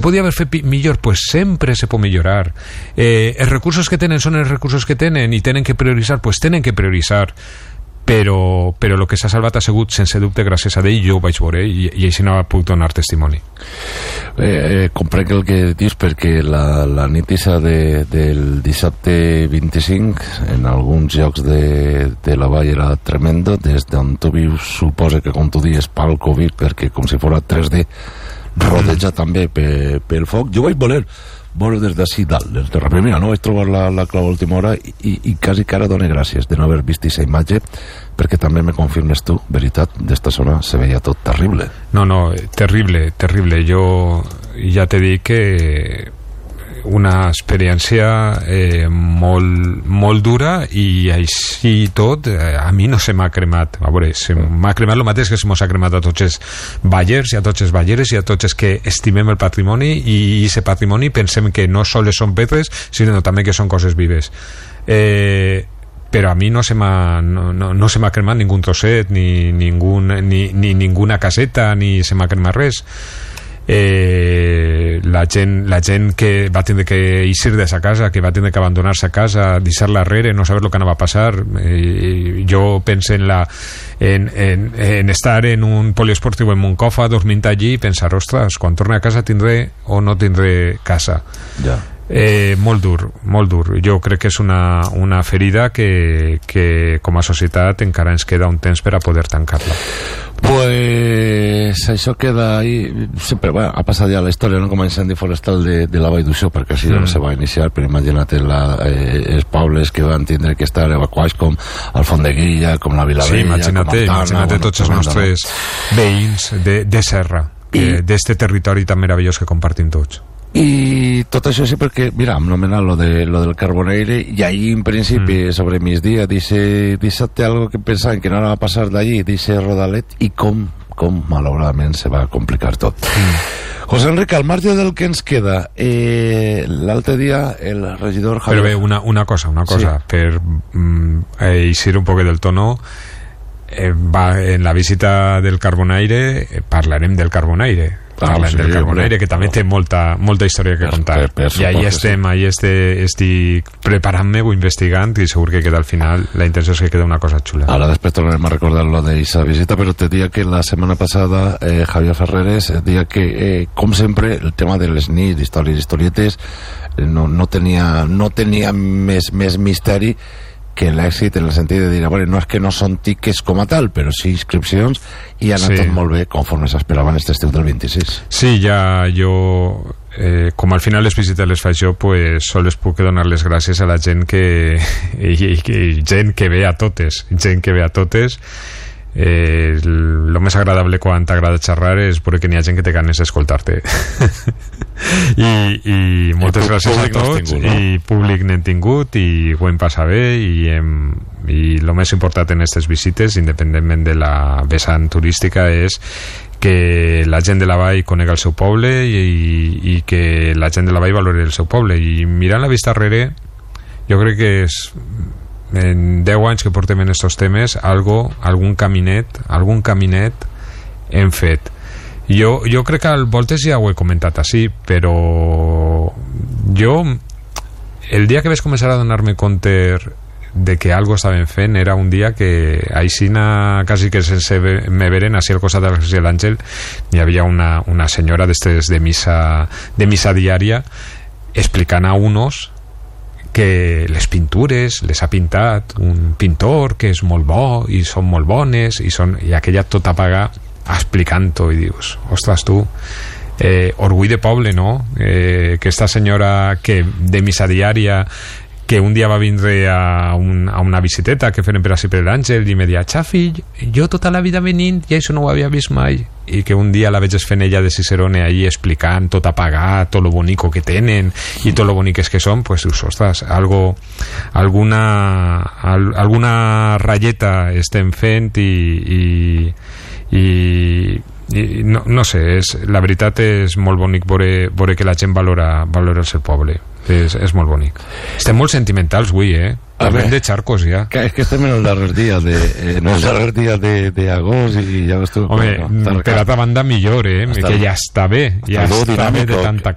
podia haver fet millor, pues sempre se pot millorar. Els recursos que tenen són els recursos que tenen i tenen que prioritzar, pues tenen que prioritzar, però el que s'ha salvat ha sigut sense dubte gràcies a ell. Jo ho vaig veure i així no puc donar testimoni. Comprenc el que dius, perquè la nit del dissabte 25 en alguns llocs de la vall era tremendo. Des d'on tu vius suposa que, com tu dius, pel Covid, perquè com si fos 3D, rodeja també pel foc. Jo vaig voler des d'ací dalt, des de repente, mira, no vaig trobar la clau a última hora i quasi que ara dono gràcies de no haver vist aquesta imatge, perquè també me confirmes tu, veritat, d'esta zona se veia tot terrible. No, terrible. Jo ja te dic que una experiència molt dura, i així tot a mi no se m'ha cremat. A veure, se m'ha cremat el mateix que se mos ha cremat a tots els ballers i a tots els balleres i a tots els que estimem el patrimoni, i aquest patrimoni pensem que no sols són pedres, sinó també que són coses vives. Però a mi no se m'ha cremat ningun trosset, ni ninguna caseta, ni se m'ha cremat res. La gent que va tindre que eixir de sa casa, que va tindre que abandonar-se a casa, deixar-la darrere, no saber el que anava a passar. Jo penso en estar en un poliesportiu en Moncofa dormint allí i pensar, ostres, quan torne a casa tindré o no tindré casa. Ja. Molt dur. Jo crec que és una ferida que com a societat encara ens queda un temps per a poder tancar-la. Pues això queda ahí sempre. Bueno, ha passat ja la història, no, com a incendi forestal de la Vall d'Uixó, perquè així no se va iniciar, però imagina't els pobles que van tindre que estar evacuats, com Alfondeguilla, com la Vilavella. Sí, imagina't tots els nostres veïns de serra, d'este territori tan meravellós que compartim tots. I tot això sí, perquè, mira, em nomena lo del Carboneire, i ahir en principi sobre migdia dissabte algo que pensaven que no anava a passar d'allí, dice Rodalet, i com malauradament se va complicar tot. José Enrique, al marge del que ens queda, l'altre dia el regidor Javier... Però bé, una cosa, sí, per eixir un poc del tono, en la visita del Carboneire parlarem del Carboneire. Del Carboneire, que també té molta història que contar, i ahí estic preparant-me o investigant, i segur que queda al final, la intenció és que queda una cosa xula. Ara després tornarem a recordar lo d'aquesta visita, però te diria que la setmana passada Javier Ferreres deia que com sempre el tema de les nits, històries, historietes no tenia més misteri que l'èxit, en el sentit de dir, bueno, no és que no són tiques com a tal, però sí inscripcions, i ha anat tot molt bé conforme s'esperaven aquest estiu del 26. Sí, ja jo com al final les visites les faig jo, pues sols puc donar les gràcies a la gent que ve a totes, lo més agradable quan t'agrada xerrar és perquè que n'hi ha gent que té ganes d'escoltar-te. i moltes gràcies a tots, i públic n'hem tingut, i ho hem passat bé, i el més important en aquestes visites, independentment de la vessant turística, és que la gent de la vall conega el seu poble, i que la gent de la vall valori el seu poble. I mirant la vista darrere, jo crec que és, en 10 anys que portem en estos temes, algun caminet hem fet. Jo crec que al voltes ja ho he comentat així, però jo el dia que vaig començar a donar-me compte de que algo estaven fent era un dia que aixina, quasi que sense me veren, així al costat de l'Església de l'Àngel hi havia una senyora d'estes de missa diària explicant a unos que les pintures les ha pintat un pintor que és molt bo i són molt bones, i aquella tota paga explicant-ho, i dius, ostres, tu, orgull de poble, no? Que esta senyora que de missa diària, que un dia va vindre a una visiteta que feren per així per l'Àngel, i me deia, Xafi, jo tota la vida venint i això no ho havia vist mai, i que un dia la veig fent ella de Cicerone ahí explicant tot apagat, tot lo bonico que tenen i tot lo boniques que són, pues dius, ostres, alguna ratlleta estem fent, i no sé, la veritat és molt bonic veure que la gent valora el seu poble. És molt bonic. Estem molt sentimentals avui, Parlem de xarcos ja. És que estem en el darrer dia d'agost, i ja veus tu. Home, per altra banda millor, que ja està bé, de tanta